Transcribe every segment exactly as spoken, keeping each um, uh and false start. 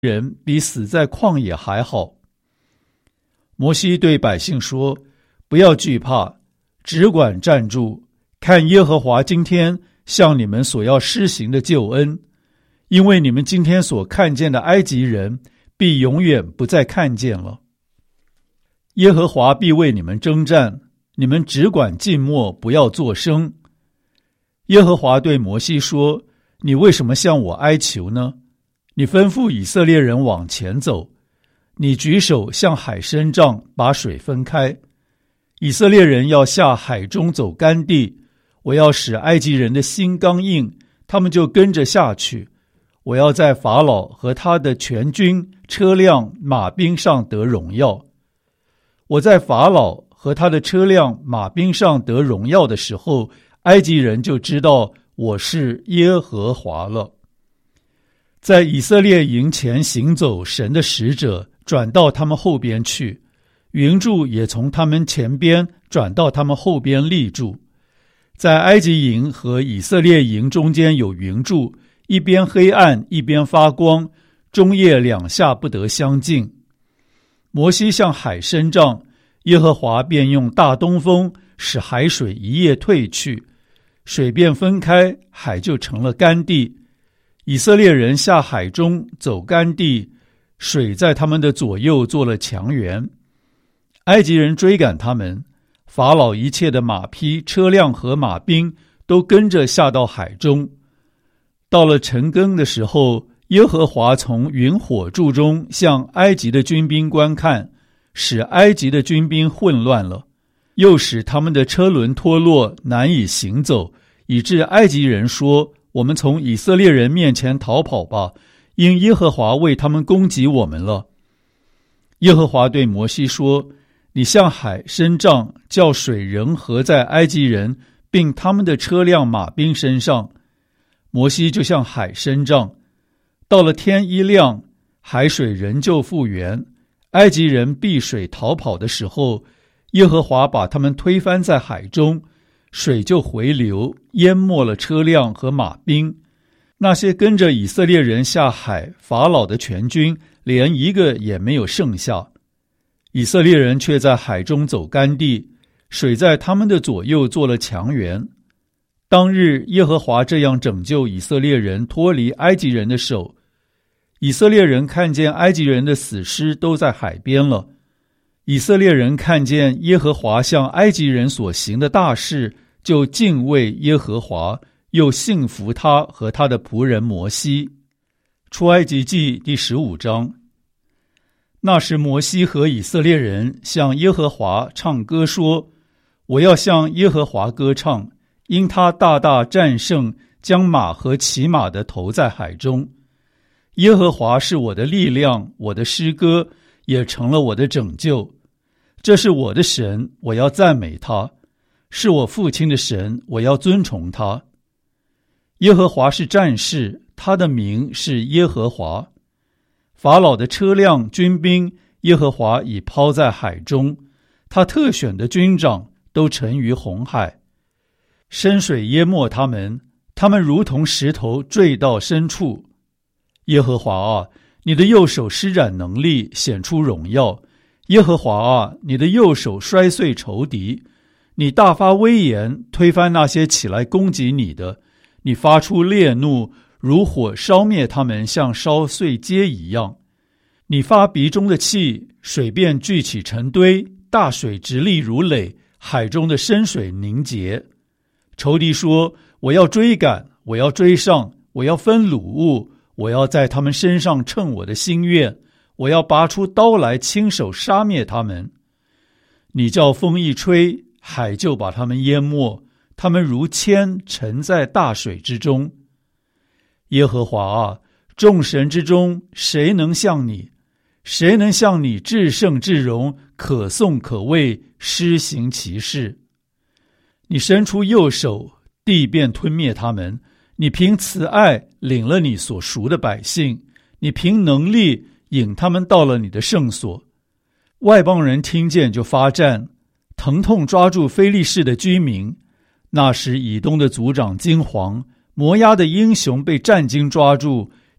人比死在旷野还好。摩西对百姓说，不要惧怕，只管站住，看耶和华今天向你们所要施行的救恩，因为你们今天所看见的埃及人必永远不再看见了。耶和华必为你们征战，你们只管静默，不要作声。耶和华对摩西说，你为什么向我哀求呢？你吩咐以色列人往前走，你举手向海伸杖，把水分开。以色列人要下海中走干地，我要使埃及人的心刚硬，他们就跟着下去。我要在法老和他的全军、车辆、马兵上得荣耀。我在法老和他的车辆、马兵上得荣耀的时候，埃及人就知道我是耶和华了。在以色列营前行走，神的使者转到他们后边去，云柱也从他们前边转到他们后边立住。在埃及营和以色列营中间有云柱，一边黑暗，一边发光，中夜两下不得相近。摩西向海伸杖，耶和华便用大东风使海水一夜退去，水便分开，海就成了干地。以色列人下海中走干地，水在他们的左右做了墙垣。埃及人追赶他们，法老一切的马匹、车辆和马兵都跟着下到海中。到了晨更的时候，耶和华从云火柱中向埃及的军兵观看，使埃及的军兵混乱了，又使他们的车轮脱落，难以行走，以致埃及人说，我们从以色列人面前逃跑吧，因耶和华为他们攻击我们了。耶和华对摩西说，你向海伸杖，叫水仍合在埃及人并他们的车辆马兵身上。摩西就向海伸杖，到了天一亮，海水仍旧复原。埃及人避水逃跑的时候，耶和华把他们推翻在海中，水就回流，淹没了车辆和马兵。那些跟着以色列人下海，法老的全军连一个也没有剩下。以色列人却在海中走干地，水在他们的左右做了墙垣。当日耶和华这样拯救以色列人脱离埃及人的手。以色列人看见埃及人的死尸都在海边了。以色列人看见耶和华向埃及人所行的大事，就敬畏耶和华，又信服他和他的仆人摩西。出埃及记第十五章。那时摩西和以色列人向耶和华唱歌说，我要向耶和华歌唱，因他大大战胜，将马和骑马的投在海中。耶和华是我的力量，我的诗歌，也成了我的拯救。这是我的神，我要赞美他；是我父亲的神，我要尊崇他。耶和华是战士，他的名是耶和华。法老的车辆、军兵，耶和华已抛在海中，他特选的军长都沉于红海。深水淹没他们，他们如同石头坠到深处。耶和华啊，你的右手施展能力，显出荣耀。耶和华啊，你的右手摔碎仇敌，你大发威严，推翻那些起来攻击你的。你发出烈怒，如火烧灭他们，像烧碎秸一样。你发鼻中的气，水便聚起成堆，大水直立如垒，海中的深水凝结。仇敌说，我要追赶，我要追上，我要分掳物，我要在他们身上称我的心愿，我要拔出刀来，亲手杀灭他们。你叫风一吹，海就把他们淹没，他们如铅沉在大水之中。耶和华啊，众神之中谁能像你？谁能像你至圣至荣，可颂可畏，施行奇事？你伸出右手，地便吞灭他们。你凭慈爱领了你所赎的百姓，你凭能力引他们到了你的圣所。外邦人听见就发战，疼痛抓住非利士的居民。那时以东的族长惊惶，摩押的英雄被战惊抓住，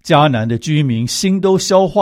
迦南的居民心都消化